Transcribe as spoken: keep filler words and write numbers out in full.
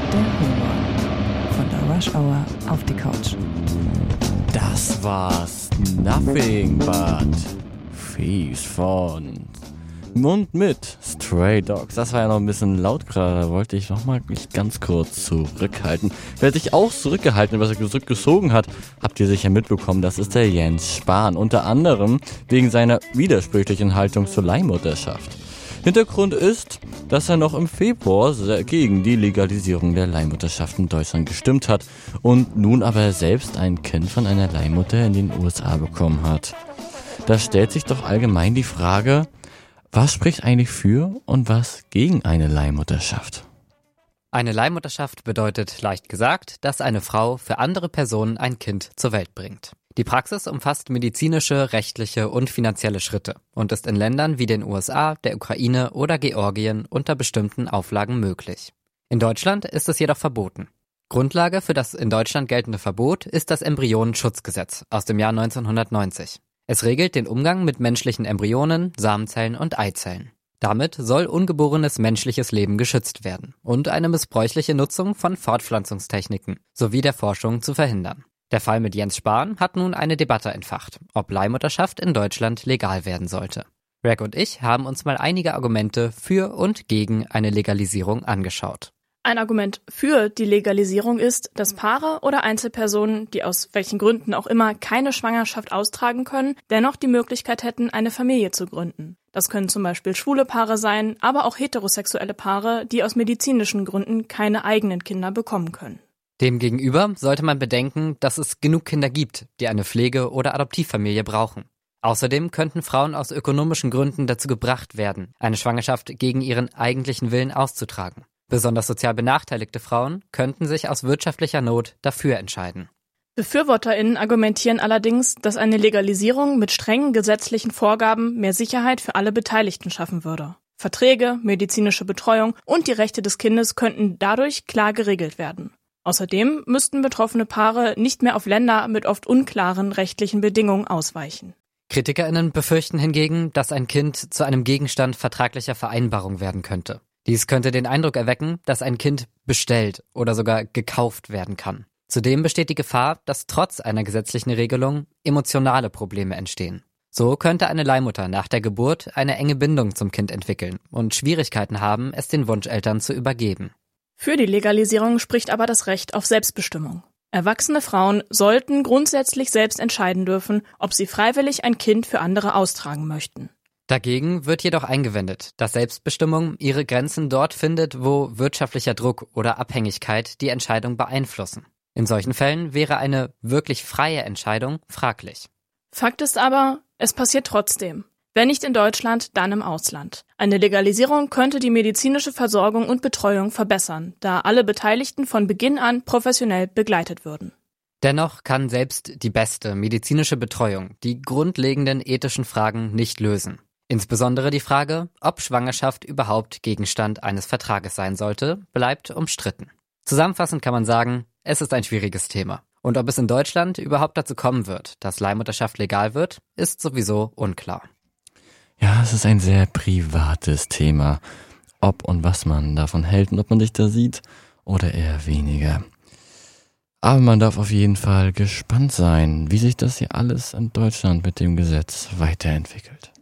Der Humor von der Rush Hour auf die Couch. Das war's Nothing But Thieves von und mit Stray Dogs. Das war ja noch ein bisschen laut gerade, da wollte ich nochmal mich ganz kurz zurückhalten. Wer sich auch zurückgehalten, was er zurückgezogen hat, habt ihr sicher mitbekommen, das ist der Jens Spahn. Unter anderem wegen seiner widersprüchlichen Haltung zur Leihmutterschaft. Hintergrund ist, dass er noch im Februar gegen die Legalisierung der Leihmutterschaft in Deutschland gestimmt hat und nun aber selbst ein Kind von einer Leihmutter in den U S A bekommen hat. Da stellt sich doch allgemein die Frage, was spricht eigentlich für und was gegen eine Leihmutterschaft? Eine Leihmutterschaft bedeutet, leicht gesagt, dass eine Frau für andere Personen ein Kind zur Welt bringt. Die Praxis umfasst medizinische, rechtliche und finanzielle Schritte und ist in Ländern wie den U S A, der Ukraine oder Georgien unter bestimmten Auflagen möglich. In Deutschland ist es jedoch verboten. Grundlage für das in Deutschland geltende Verbot ist das Embryonenschutzgesetz aus dem Jahr neunzehnhundertneunzig. Es regelt den Umgang mit menschlichen Embryonen, Samenzellen und Eizellen. Damit soll ungeborenes menschliches Leben geschützt werden und eine missbräuchliche Nutzung von Fortpflanzungstechniken sowie der Forschung zu verhindern. Der Fall mit Jens Spahn hat nun eine Debatte entfacht, ob Leihmutterschaft in Deutschland legal werden sollte. Greg und ich haben uns mal einige Argumente für und gegen eine Legalisierung angeschaut. Ein Argument für die Legalisierung ist, dass Paare oder Einzelpersonen, die aus welchen Gründen auch immer keine Schwangerschaft austragen können, dennoch die Möglichkeit hätten, eine Familie zu gründen. Das können zum Beispiel schwule Paare sein, aber auch heterosexuelle Paare, die aus medizinischen Gründen keine eigenen Kinder bekommen können. Demgegenüber sollte man bedenken, dass es genug Kinder gibt, die eine Pflege- oder Adoptivfamilie brauchen. Außerdem könnten Frauen aus ökonomischen Gründen dazu gebracht werden, eine Schwangerschaft gegen ihren eigentlichen Willen auszutragen. Besonders sozial benachteiligte Frauen könnten sich aus wirtschaftlicher Not dafür entscheiden. BefürworterInnen argumentieren allerdings, dass eine Legalisierung mit strengen gesetzlichen Vorgaben mehr Sicherheit für alle Beteiligten schaffen würde. Verträge, medizinische Betreuung und die Rechte des Kindes könnten dadurch klar geregelt werden. Außerdem müssten betroffene Paare nicht mehr auf Länder mit oft unklaren rechtlichen Bedingungen ausweichen. KritikerInnen befürchten hingegen, dass ein Kind zu einem Gegenstand vertraglicher Vereinbarung werden könnte. Dies könnte den Eindruck erwecken, dass ein Kind bestellt oder sogar gekauft werden kann. Zudem besteht die Gefahr, dass trotz einer gesetzlichen Regelung emotionale Probleme entstehen. So könnte eine Leihmutter nach der Geburt eine enge Bindung zum Kind entwickeln und Schwierigkeiten haben, es den Wunscheltern zu übergeben. Für die Legalisierung spricht aber das Recht auf Selbstbestimmung. Erwachsene Frauen sollten grundsätzlich selbst entscheiden dürfen, ob sie freiwillig ein Kind für andere austragen möchten. Dagegen wird jedoch eingewendet, dass Selbstbestimmung ihre Grenzen dort findet, wo wirtschaftlicher Druck oder Abhängigkeit die Entscheidung beeinflussen. In solchen Fällen wäre eine wirklich freie Entscheidung fraglich. Fakt ist aber, es passiert trotzdem. Wenn nicht in Deutschland, dann im Ausland. Eine Legalisierung könnte die medizinische Versorgung und Betreuung verbessern, da alle Beteiligten von Beginn an professionell begleitet würden. Dennoch kann selbst die beste medizinische Betreuung die grundlegenden ethischen Fragen nicht lösen. Insbesondere die Frage, ob Schwangerschaft überhaupt Gegenstand eines Vertrages sein sollte, bleibt umstritten. Zusammenfassend kann man sagen, es ist ein schwieriges Thema. Und ob es in Deutschland überhaupt dazu kommen wird, dass Leihmutterschaft legal wird, ist sowieso unklar. Ja, es ist ein sehr privates Thema, ob und was man davon hält und ob man sich da sieht oder eher weniger. Aber man darf auf jeden Fall gespannt sein, wie sich das hier alles in Deutschland mit dem Gesetz weiterentwickelt.